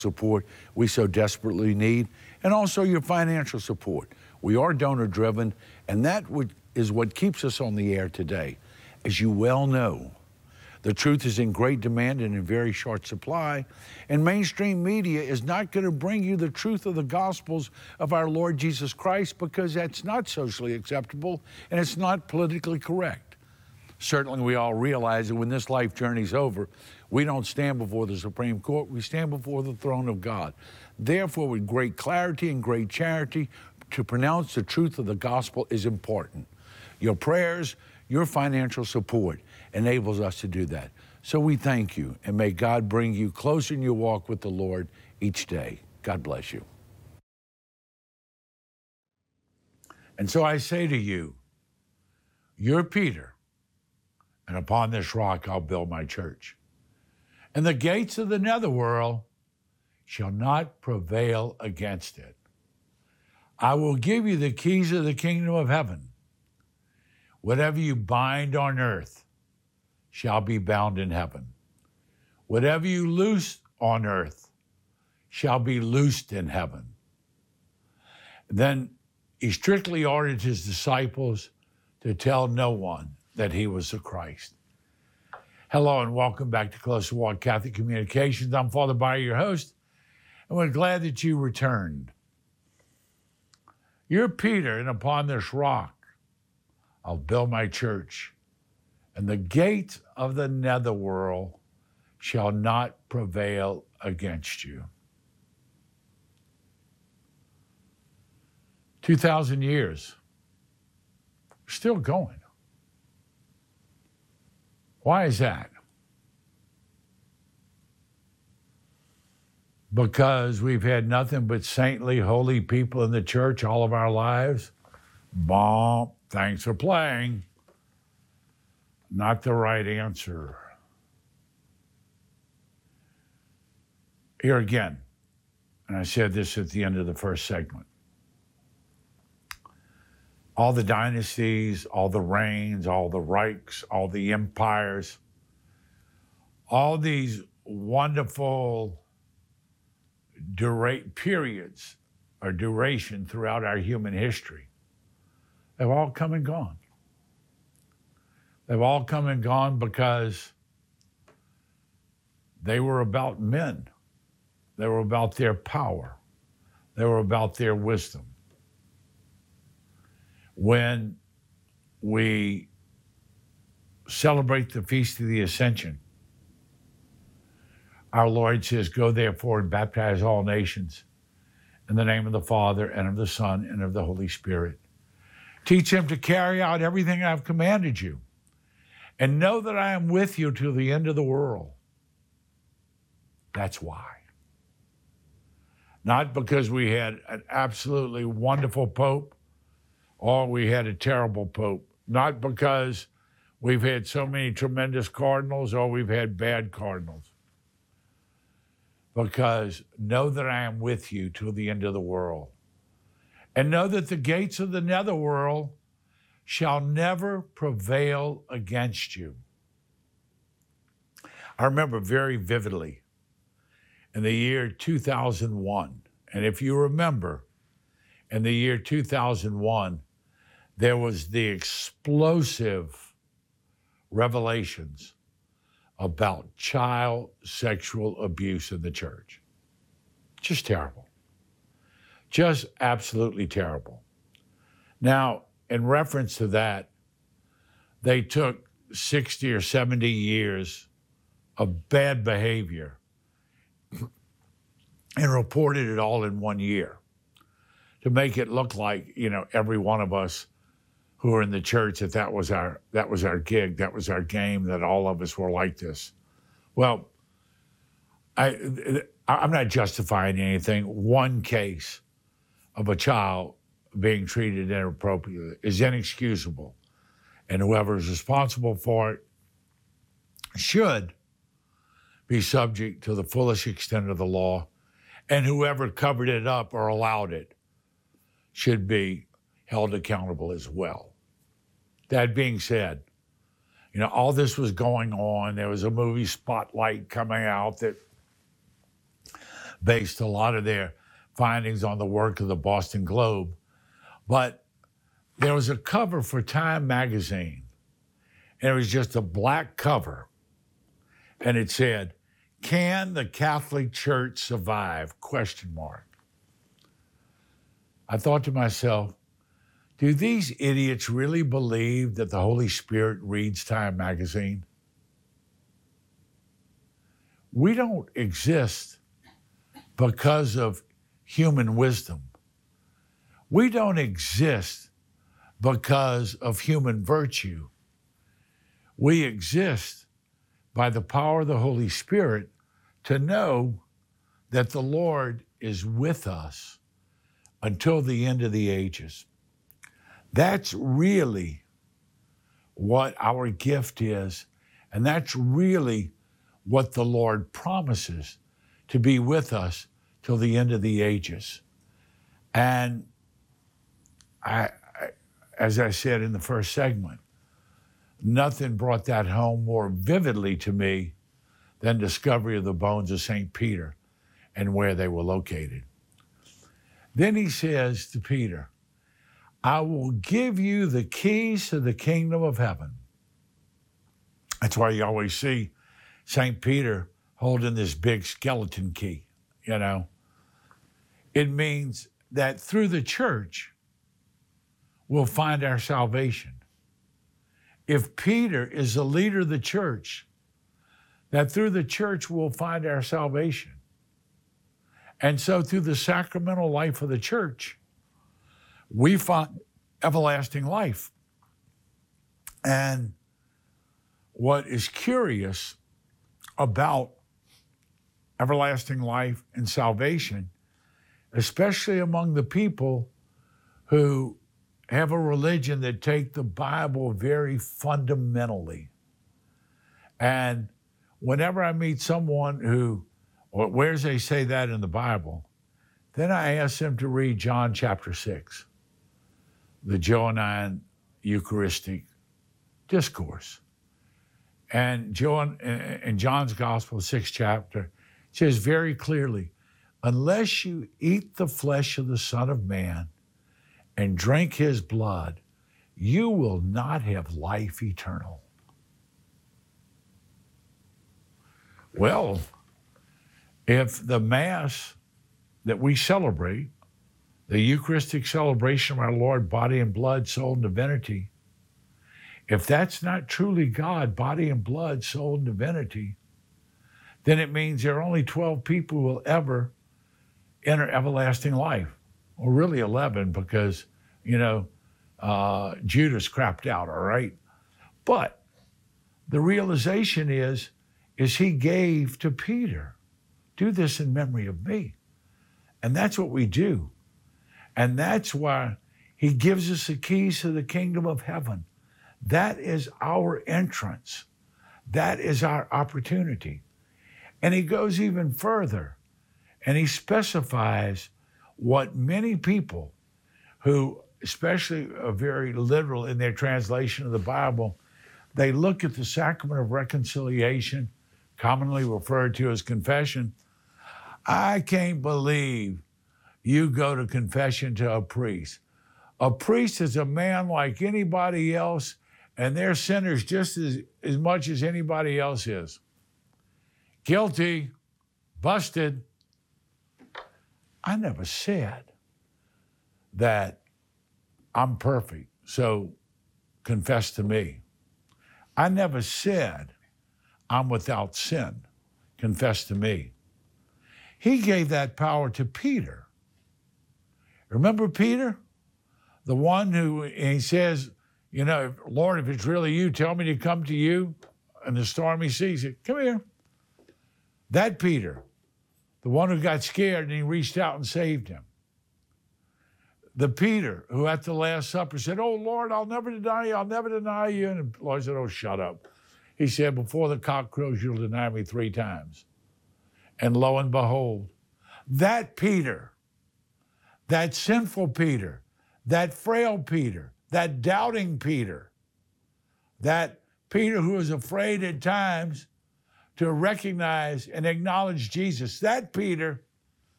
support we so desperately need, and also your financial support. We are donor driven, and is what keeps us on the air today. As you well know, the truth is in great demand and in very short supply, and mainstream media is not going to bring you the truth of the Gospels of our Lord Jesus Christ, because that's not socially acceptable and it's not politically correct. Certainly we all realize that when this life journey's over, we don't stand before the Supreme Court, we stand before the throne of God. Therefore, with great clarity and great charity, to pronounce the truth of the gospel is important. Your prayers, your financial support enables us to do that. So we thank you, and may God bring you closer in your walk with the Lord each day. God bless you. And so I say to you, you're Peter, and upon this rock I'll build my church. And the gates of the netherworld shall not prevail against it. I will give you the keys of the kingdom of heaven. Whatever you bind on earth shall be bound in heaven. Whatever you loose on earth shall be loosed in heaven. Then he strictly ordered his disciples to tell no one that he was the Christ. Hello and welcome back to Closer Walk Catholic Communications. I'm Father Bayer, your host, and we're glad that you returned. You're Peter, and upon this rock I'll build my church, and the gates of the netherworld shall not prevail against you. 2,000 years, still going. Why is that? Because we've had nothing but saintly, holy people in the church all of our lives? Bomb. Thanks for playing. Not the right answer. Here again, and I said this at the end of the first segment, all the dynasties, all the reigns, all the Reichs, all the empires, all these wonderful periods or duration throughout our human history, they've all come and gone. They've all come and gone because they were about men. They were about their power. They were about their wisdom. When we celebrate the Feast of the Ascension, our Lord says, "Go therefore and baptize all nations in the name of the Father and of the Son and of the Holy Spirit. Teach them to carry out everything I've commanded you, and know that I am with you till the end of the world." That's why. Not because we had an absolutely wonderful Pope or we had a terrible Pope. Not because we've had so many tremendous cardinals or we've had bad cardinals. Because know that I am with you till the end of the world. And know that the gates of the netherworld shall never prevail against you. I remember very vividly in the year 2001, and if you remember, in the year 2001, there was the explosive revelations about child sexual abuse in the church. Just terrible. Just absolutely terrible. Now, in reference to that, they took 60 or 70 years of bad behavior and reported it all in 1 year to make it look like, every one of us who are in the church, that was our gig, that was our game, that all of us were like this. Well, I'm not justifying anything. One case of a child being treated inappropriately is inexcusable, and whoever is responsible for it should be subject to the fullest extent of the law, and whoever covered it up or allowed it should be held accountable as well. That being said, all this was going on. There was a movie Spotlight coming out that based a lot of their findings on the work of the Boston Globe. But there was a cover for Time magazine, and it was just a black cover. And it said, "Can the Catholic Church survive?" ? I thought to myself, do these idiots really believe that the Holy Spirit reads Time magazine? We don't exist because of human wisdom. We don't exist because of human virtue. We exist by the power of the Holy Spirit to know that the Lord is with us until the end of the ages. That's really what our gift is, and that's really what the Lord promises, to be with us till the end of the ages. And as I said in the first segment, nothing brought that home more vividly to me than discovery of the bones of St. Peter and where they were located. Then he says to Peter, "I will give you the keys to the kingdom of heaven." That's why you always see St. Peter holding this big skeleton key, you know. It means that through the church, we'll find our salvation. If Peter is the leader of the church, that through the church we'll find our salvation. And so through the sacramental life of the church, we find everlasting life. And what is curious about everlasting life and salvation, especially among the people who have a religion that take the Bible very fundamentally. And whenever I meet someone who, or where does they say that in the Bible, then I ask them to read John chapter 6, the Johannine Eucharistic discourse. And in John's Gospel, 6th chapter, it says very clearly, "Unless you eat the flesh of the Son of Man and drink his blood, you will not have life eternal." Well, if the Mass that we celebrate, the Eucharistic celebration of our Lord, body and blood, soul and divinity, if that's not truly God, body and blood, soul and divinity, then it means there are only 12 people who will ever enter everlasting life. Well, really 11 because, Judas crapped out, all right? But the realization is he gave to Peter, "Do this in memory of me." And that's what we do. And that's why he gives us the keys to the kingdom of heaven. That is our entrance. That is our opportunity. And he goes even further, and he specifies what many people who, especially are very literal in their translation of the Bible, they look at the sacrament of reconciliation, commonly referred to as confession. "I can't believe you go to confession to a priest. A priest is a man like anybody else, and they're sinners just as much as anybody else is. Guilty, busted." I never said that I'm perfect, so confess to me. I never said I'm without sin, confess to me. He gave that power to Peter. Remember Peter? The one who, and he says, "Lord, if it's really you, tell me to come to you." And the stormy sea said, "Come here." That Peter, the one who got scared and he reached out and saved him. The Peter who at the Last Supper said, "Oh, Lord, I'll never deny you, I'll never deny you." And the Lord said, "Oh, shut up." He said, "Before the cock crows, you'll deny me 3 times. And lo and behold, that Peter, that sinful Peter, that frail Peter, that doubting Peter, that Peter who was afraid at times to recognize and acknowledge Jesus, that Peter